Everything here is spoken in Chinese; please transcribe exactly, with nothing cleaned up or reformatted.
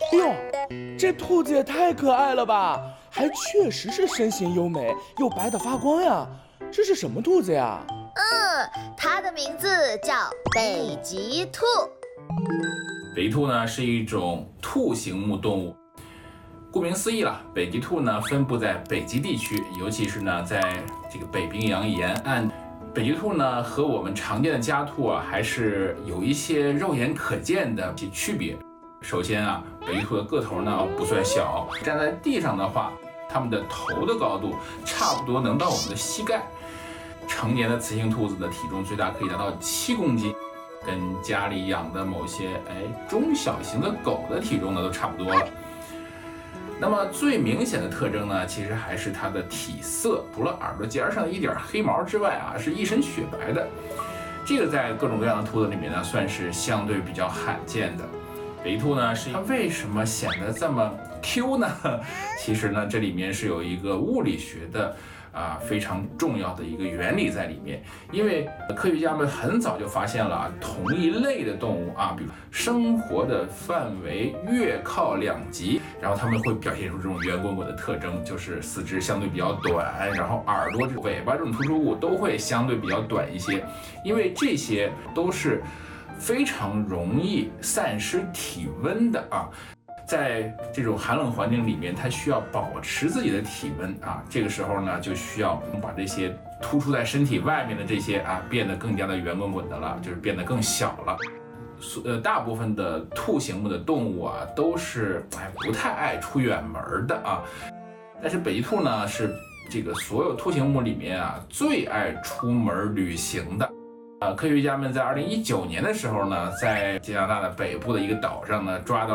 哎呦，这兔子也太可爱了吧，还确实是身形优美，又白得发光呀。这是什么兔子呀？ 嗯，它的名字叫北极兔。 北极兔呢是一种兔形目动物，顾名思义了，北极兔呢分布在北极地区，尤其是呢在这个北冰洋沿岸。北极兔呢和我们常见的家兔啊，还是有一些肉眼可见的区别。首先啊，北极兔的个头呢不算小，站在地上的话，它们的头的高度差不多能到我们的膝盖。成年的雌性兔子的体重最大可以达到七公斤，跟家里养的某些哎中小型的狗的体重呢都差不多了。那么最明显的特征呢，其实还是它的体色，除了耳朵尖上的一点黑毛之外啊，是一身雪白的。这个在各种各样的兔子里面呢，算是相对比较罕见的。北极兔呢，是它为什么显得这么 Q 呢？其实呢，这里面是有一个物理学的啊非常重要的一个原理在里面。因为科学家们很早就发现了啊，同一类的动物啊，比如生活的范围越靠两极，然后它们会表现出这种圆滚滚的特征，就是四肢相对比较短，然后耳朵、尾巴这种突出物都会相对比较短一些，因为这些都是非常容易散失体温的啊。在这种寒冷环境里面，它需要保持自己的体温啊。这个时候呢，就需要把这些突出在身体外面的这些啊，变得更加的圆滚滚的了，就是变得更小了。呃，大部分的兔形目的动物啊，都是哎不太爱出远门的啊。但是北极兔呢，是这个所有兔形目里面啊最爱出门旅行的。呃，科学家们在二零一九年的时候呢，在加拿大的北部的一个岛上呢，抓到